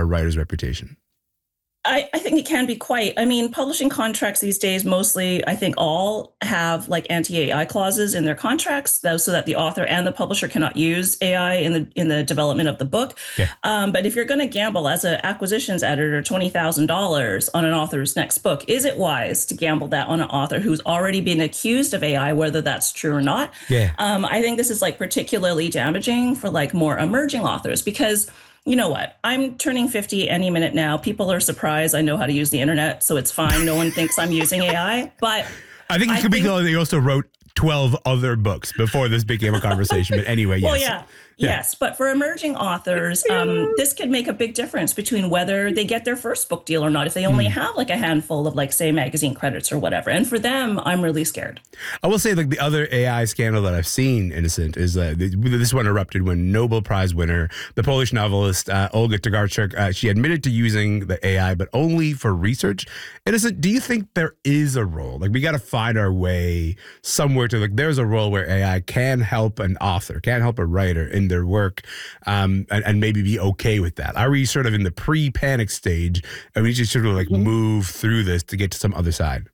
a writer's reputation? I think it can be quite. I mean, publishing contracts these days mostly, I think all have like anti-AI clauses in their contracts, so that the author and the publisher cannot use AI in the development of the book. Yeah. But if you're going to gamble as an acquisitions editor $20,000 on an author's next book, is it wise to gamble that on an author who's already been accused of AI, whether that's true or not? Yeah. I think this is like particularly damaging for like more emerging authors because you know what? I'm turning 50 any minute now. People are surprised I know how to use the internet, so it's fine. No one thinks I'm using AI. But I think it could be called that you also wrote 12 other books before this became a conversation. But anyway, yes. Well, yeah. Yes, but for emerging authors, this could make a big difference between whether they get their first book deal or not, if they only have like a handful of like, say, magazine credits or whatever. And for them, I'm really scared. I will say like the other AI scandal that I've seen, Innocent, is that this one erupted when Nobel Prize winner, the Polish novelist Olga Tokarczuk, she admitted to using the AI, but only for research. Innocent, do you think there is a role? Like we got to find our way somewhere to like, there's a role where AI can help an author, can help a writer in their work, and maybe be okay with that? Are we sort of in the pre-panic stage and we just sort of like move through this to get to some other side?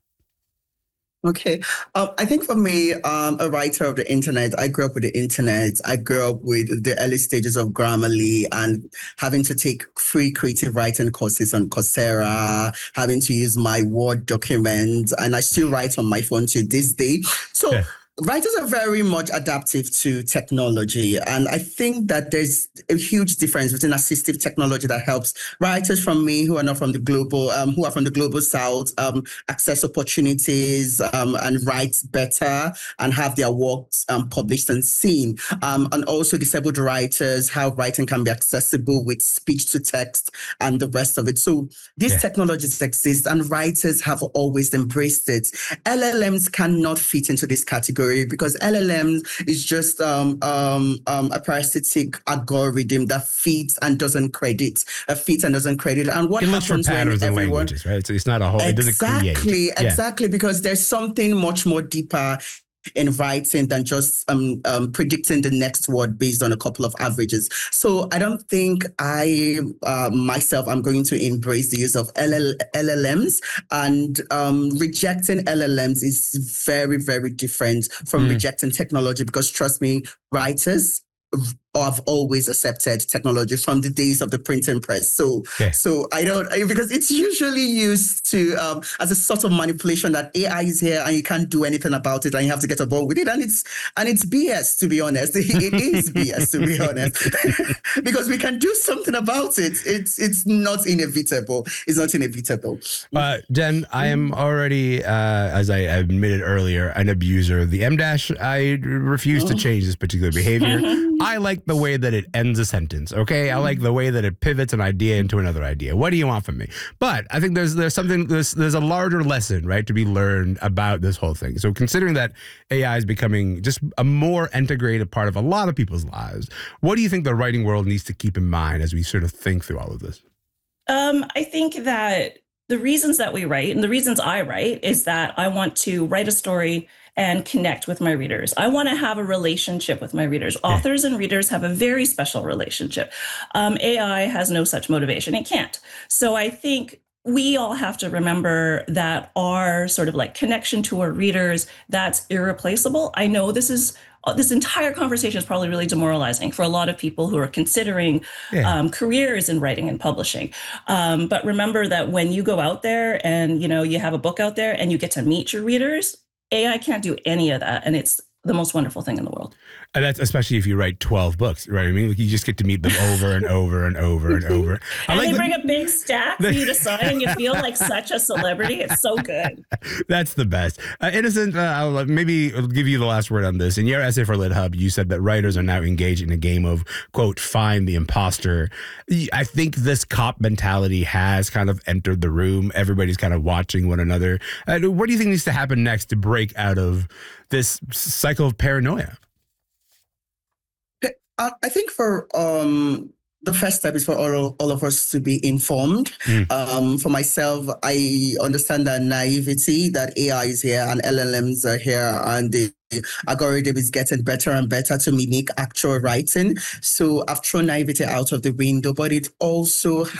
Okay. I think for me, a writer of the internet, I grew up with the internet. I grew up with the early stages of Grammarly and having to take free creative writing courses on Coursera, having to use my Word document, and I still write on my phone to this day. So writers are very much adaptive to technology. And I think that there's a huge difference between assistive technology that helps writers from me who are not from the global, who are from the global south, access opportunities and write better and have their works published and seen. And also disabled writers, how writing can be accessible with speech to text and the rest of it. So these technologies exist and writers have always embraced it. LLMs cannot fit into this category because LLMs is just a parasitic algorithm that feeds and doesn't credit, And what it looks for happens patterns when and everyone, languages, right? So it's not a whole, it doesn't create. Exactly, because there's something much more deeper in writing than just predicting the next word based on a couple of averages. So I don't think I myself am going to embrace the use of LLMs, and rejecting LLMs is very, very different from rejecting technology, because trust me, writers have always accepted technology from the days of the printing press. So I don't, because it's usually used to as a sort of manipulation that AI is here and you can't do anything about it and you have to get involved with it. And it's BS, to be honest. It is BS, to be honest, because we can do something about it. It's not inevitable. It's not inevitable. Jen, I am already, as I admitted earlier, an abuser of the M-dash. I refuse to change this particular behavior. I like the way that it ends a sentence, okay? I like the way that it pivots an idea into another idea. What do you want from me? But I think there's a larger lesson, right, to be learned about this whole thing. So considering that AI is becoming just a more integrated part of a lot of people's lives, what do you think the writing world needs to keep in mind as we sort of think through all of this? I think that the reasons that we write and the reasons I write is that I want to write a story and connect with my readers. I want to have a relationship with my readers. Authors and readers have a very special relationship. AI has no such motivation. It can't. So I think we all have to remember that our sort of like connection to our readers, that's irreplaceable. I know this entire conversation is probably really demoralizing for a lot of people who are considering careers in writing and publishing. But remember that when you go out there and, you have a book out there and you get to meet your readers, AI can't do any of that. And it's the most wonderful thing in the world. And that's especially if you write 12 books, right? I mean, like you just get to meet them over and over and over and over. And they bring a big stack for you to sign and you feel like such a celebrity. It's so good. That's the best. Innocent, I'll give you the last word on this. In your essay for LitHub, you said that writers are now engaged in a game of, quote, find the imposter. I think this cop mentality has kind of entered the room. Everybody's kind of watching one another. What do you think needs to happen next to break out of this cycle of paranoia? I think for the first step is for all of us to be informed. For myself, I understand that naivety, that AI is here and LLMs are here and the algorithm is getting better and better to mimic actual writing. So I've thrown naivety out of the window, but it also